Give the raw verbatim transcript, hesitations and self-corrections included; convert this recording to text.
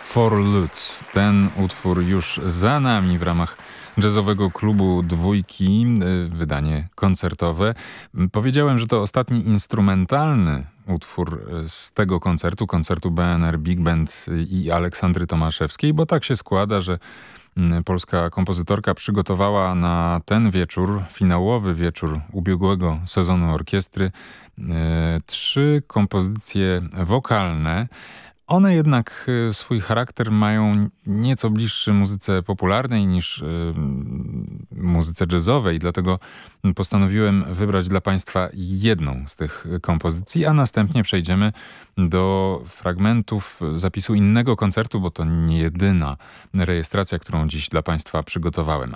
For Lutz. Ten utwór już za nami w ramach jazzowego klubu Dwójki, wydanie koncertowe. Powiedziałem, że to ostatni instrumentalny utwór z tego koncertu, koncertu B N R Big Band i Aleksandry Tomaszewskiej, bo tak się składa, że polska kompozytorka przygotowała na ten wieczór, finałowy wieczór ubiegłego sezonu orkiestry, e, trzy kompozycje wokalne. One jednak swój charakter mają nieco bliższy muzyce popularnej niż y, muzyce jazzowej, dlatego postanowiłem wybrać dla Państwa jedną z tych kompozycji, a następnie przejdziemy do fragmentów zapisu innego koncertu, bo to nie jedyna rejestracja, którą dziś dla Państwa przygotowałem.